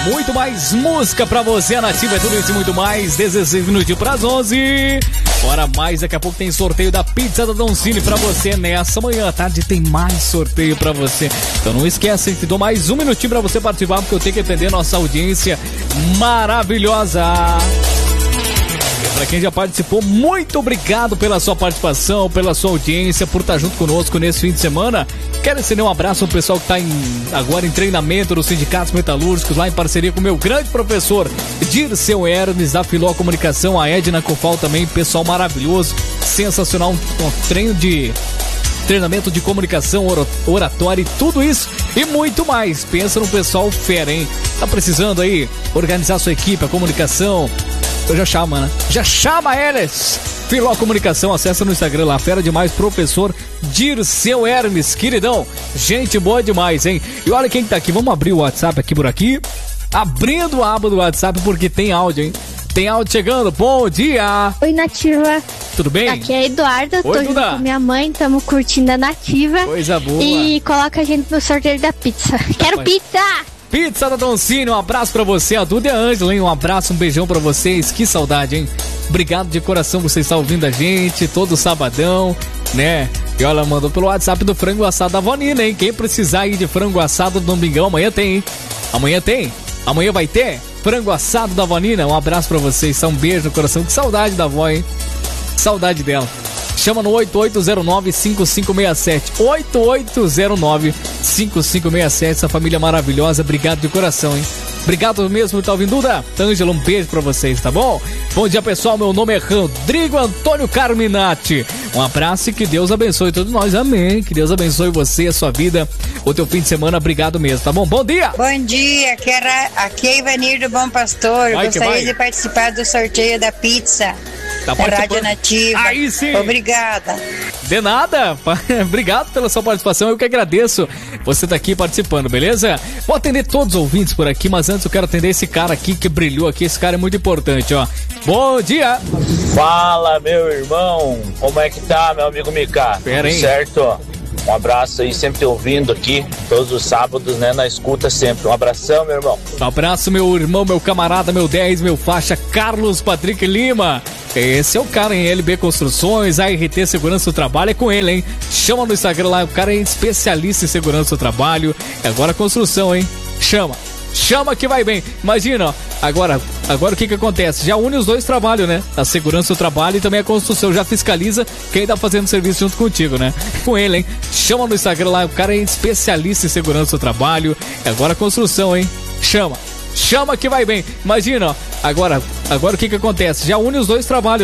Muito mais música pra você, a Nativa é tudo isso e muito mais. 16 minutos para as 11. Hora mais, daqui a pouco tem sorteio da pizza da Doncini pra você nessa manhã à tarde. Tem mais sorteio pra você. Então não esquece, te dou mais um minutinho pra você participar, porque eu tenho que atender nossa audiência maravilhosa. Para quem já participou, muito obrigado pela sua participação, pela sua audiência, por estar junto conosco nesse fim de semana. Quero estender um abraço ao pessoal que está agora em treinamento nos sindicatos metalúrgicos, lá em parceria com o meu grande professor Dirceu Hermes, da Filó Comunicação, a Edna Cofal também, pessoal maravilhoso, sensacional, um treinamento de comunicação, oratória e tudo isso e muito mais. Pensa no pessoal fera, hein? Tá precisando aí organizar sua equipe, a comunicação. Eu já chama, né? Já chama eles! Filó Comunicação, acessa no Instagram lá, fera demais, professor Dirceu Hermes, queridão. Gente boa demais, hein? E olha quem tá aqui, vamos abrir o WhatsApp aqui por aqui. Abrindo a aba do WhatsApp porque tem áudio, hein? Tem áudio chegando, bom dia! Oi, Nativa. Tudo bem? Aqui é a Eduarda, Oi, tô junto Duda. com minha mãe, estamos curtindo a Nativa. Coisa boa. E coloca a gente no sorteio da pizza. Quero pizza! Pizza da Doncini, um abraço pra você, a Duda e a Ângela, hein? Um abraço, um beijão pra vocês, que saudade, hein? Obrigado de coração por você estar ouvindo a gente, todo sabadão, né? E olha, mandou pelo WhatsApp do frango assado da Vonina, hein? Quem precisar aí de frango assado do domingão, amanhã tem, hein? Amanhã tem? Amanhã vai ter? Frango assado da Vonina, um abraço pra vocês, um beijo no coração, que saudade da avó, hein? Saudade dela. Chama no 8809-5567. 8809-5567. Essa família maravilhosa. Obrigado de coração, hein? Obrigado mesmo por estar ouvindo, Duda. Ângela, um beijo pra vocês, tá bom? Bom dia, pessoal. Meu nome é Rodrigo Antônio Carminati. Um abraço e que Deus abençoe todos nós. Amém. Que Deus abençoe você, a sua vida, o teu fim de semana. Obrigado mesmo, tá bom? Bom dia. Bom dia. Aqui é Ivanir do Bom Pastor. Gostaria de participar do sorteio da pizza. Tá da Rádio Nativa. Aí sim. Obrigada. De nada. Obrigado pela sua participação. Eu que agradeço você tá aqui participando, beleza? Vou atender todos os ouvintes por aqui, mas antes eu quero atender esse cara aqui que brilhou aqui. Esse cara é muito importante, ó. Bom dia. Fala, meu irmão. Como é que tá, meu amigo Mika? Pera aí. Certo, ó. Um abraço aí, sempre te ouvindo aqui, todos os sábados, né, na escuta sempre. Um abração, meu irmão. Um abraço, meu irmão, meu camarada, meu 10, meu faixa, Carlos Patrick Lima. Esse é o cara em LB Construções, ART Segurança do Trabalho, é com ele, hein? Chama no Instagram lá, o cara é especialista em segurança do trabalho. Agora construção, hein? Chama que vai bem. Imagina, ó, agora o que acontece? Já une os dois trabalhos, né? A segurança do trabalho e também a construção. Já fiscaliza quem tá fazendo serviço junto contigo, né? Com ele, hein? Chama no Instagram lá, o cara é especialista em segurança do trabalho. Agora a construção, hein? Chama que vai bem. Imagina, ó, agora o que acontece? Já une os dois trabalhos.